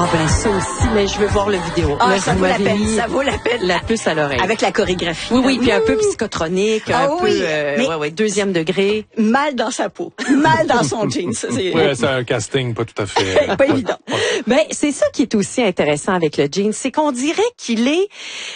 Ah ben ça aussi, mais je veux voir le vidéo. Ah, là, ça vaut la peine, ça vaut la peine. La puce à l'oreille. Avec la chorégraphie. Oui, puis un peu psychotronique, un peu mais deuxième degré. Mal dans sa peau, mal dans son jeans. Oui, c'est un casting pas tout à fait... pas évident. Ben, c'est ça qui est aussi intéressant avec le jeans, c'est qu'on dirait qu'il est...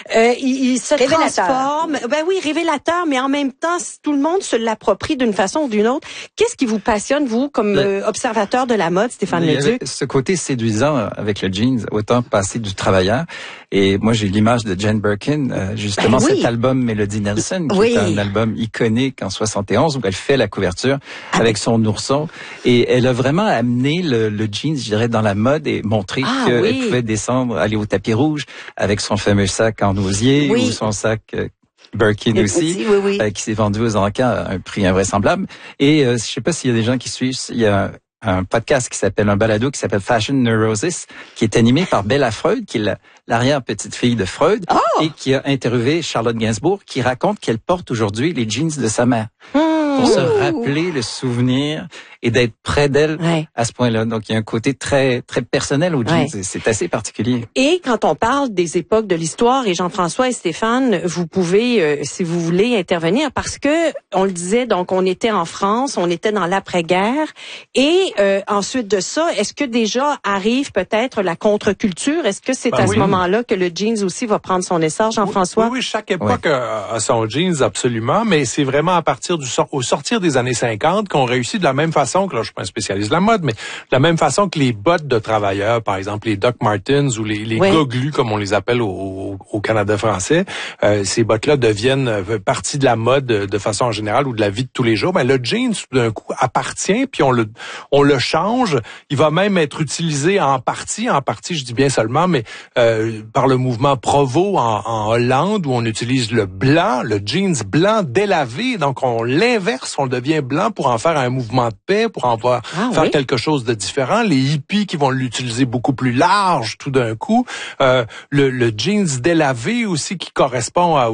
il se transforme. Ben oui, révélateur, mais en même temps, tout le monde se l'approprie d'une façon ou d'une autre. Qu'est-ce qui vous passionne, vous, comme observateur de la mode, Stéphane Leduc? Ce côté séduisant avec le jeans, autant passer du travailleur. Et moi, j'ai l'image de Jane Birkin, justement, cet album Melody Nelson, qui est un album iconique en 71, où elle fait la couverture avec son ourson. Et elle a vraiment amené le jeans, je dirais, dans la mode et montré qu'elle pouvait descendre, aller au tapis rouge avec son fameux sac en osier ou son sac... Birkin aussi, qui s'est vendu aux enchères à un prix invraisemblable. Et je sais pas s'il y a des gens qui suivent, il y a un podcast qui s'appelle, un balado qui s'appelle Fashion Neurosis, qui est animé par Bella Freud, qui est l'arrière-petite-fille de Freud, et qui a interviewé Charlotte Gainsbourg, qui raconte qu'elle porte aujourd'hui les jeans de sa mère. Pour se rappeler le souvenir et d'être près d'elle à ce point-là. Donc, il y a un côté très, très personnel au jeans. C'est assez particulier. Et quand on parle des époques de l'histoire, et Jean-François et Stéphane, vous pouvez, si vous voulez, intervenir parce que, on le disait, donc, on était en France, on était dans l'après-guerre. Et ensuite de ça, est-ce que déjà arrive peut-être la contre-culture? Est-ce que c'est à ce moment-là que le jeans aussi va prendre son essor, Jean-François? Oui, chaque époque a son jeans, absolument. Mais c'est vraiment à partir au sortir des années 50 qu'on réussit de la même façon que, là, je suis pas un spécialiste de la mode, mais de la même façon que les bottes de travailleurs, par exemple les Doc Martens ou les goglus, comme on les appelle au Canada français, ces bottes-là deviennent partie de la mode de façon générale ou de la vie de tous les jours. Ben, le jeans, d'un coup, appartient, puis on le change. Il va même être utilisé en partie, je dis bien seulement, mais par le mouvement Provo en Hollande, où on utilise le blanc, le jeans blanc délavé, donc on l'inverse, on devient blanc pour en faire un mouvement de paix, pour en faire quelque chose de différent. Les hippies qui vont l'utiliser beaucoup plus large tout d'un coup. Le jeans délavé aussi qui correspond à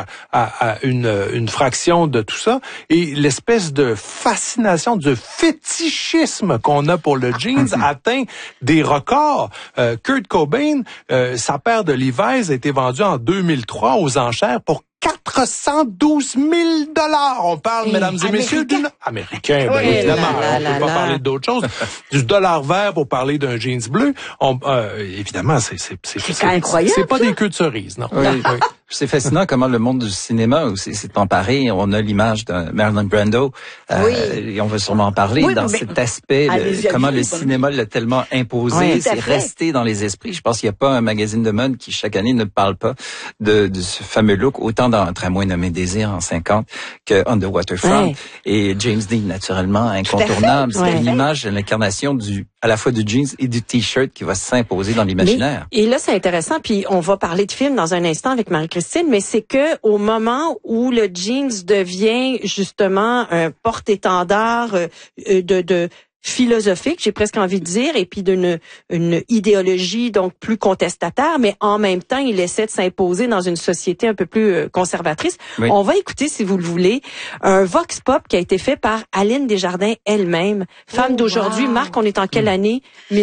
une fraction de tout ça. Et l'espèce de fascination, de fétichisme qu'on a pour le jeans atteint des records. Kurt Cobain, sa paire de Levi's a été vendue en 2003 aux enchères pour 412 000 $. On parle, mesdames et messieurs, d'une américain, bien évidemment. On peut pas parler d'autre chose. Du dollar vert pour parler d'un jeans bleu. Évidemment, c'est incroyable. C'est pas des queues de cerises, non. Oui. C'est fascinant comment le monde du cinéma aussi s'est emparé. On a l'image de Marlon Brando, et on va sûrement en parler cet aspect, comment le cinéma l'a tellement imposé, c'est resté dans les esprits. Je pense qu'il n'y a pas un magazine de mode qui chaque année ne parle pas de ce fameux look, autant dans Un tramway nommé Désir en 50 que On the Waterfront. Et James Dean, naturellement, incontournable. C'est une image, l'incarnation à la fois du jeans et du t-shirt qui va s'imposer dans l'imaginaire. Et là, c'est intéressant, puis on va parler de films dans un instant avec Marie-Christine, mais c'est que au moment où le jeans devient justement un porte-étendard de philosophique, j'ai presque envie de dire, et puis d'une idéologie donc plus contestataire, mais en même temps, il essaie de s'imposer dans une société un peu plus conservatrice. On va écouter, si vous le voulez, un vox pop qui a été fait par Aline Desjardins elle-même, femme d'aujourd'hui. Marc, on est en quelle année?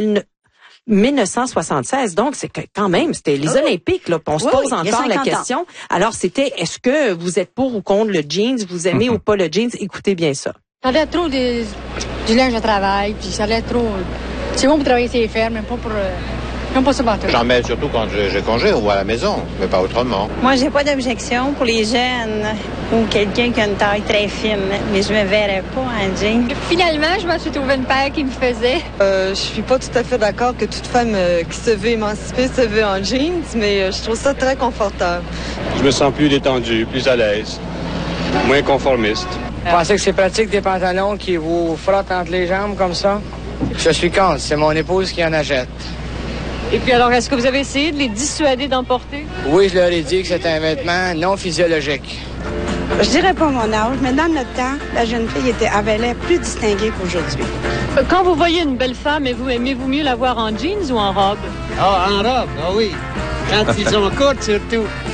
1976. Donc, c'est quand même, c'était les Olympiques, là. On se pose encore la question. Alors, c'était, est-ce que vous êtes pour ou contre le jeans? Vous aimez ou pas le jeans? Écoutez bien ça. Ça a l'air trop du linge de travail, puis ça a l'air trop... C'est bon pour travailler sur les fermes, mais pas pour se battre. J'en mets surtout quand j'ai congé ou à la maison, mais pas autrement. Moi, j'ai pas d'objection pour les jeunes ou quelqu'un qui a une taille très fine, mais je me verrais pas en jean. Finalement, je me suis trouvé une paire qui me faisait. Je suis pas tout à fait d'accord que toute femme qui se veut émancipée se veut en jeans, mais je trouve ça très confortable. Je me sens plus détendu, plus à l'aise, moins conformiste. Vous pensez que c'est pratique des pantalons qui vous frottent entre les jambes comme ça? Je suis contre, c'est mon épouse qui en achète. Et puis alors, est-ce que vous avez essayé de les dissuader d'en porter? Oui, je leur ai dit que c'était un vêtement non physiologique. Je dirais pas mon âge, mais dans notre temps, la jeune fille avait l'air plus distinguée qu'aujourd'hui. Quand vous voyez une belle femme, aimez-vous mieux la voir en jeans ou en robe? Ah, en robe, ah oui. Quand ils sont courtes, surtout.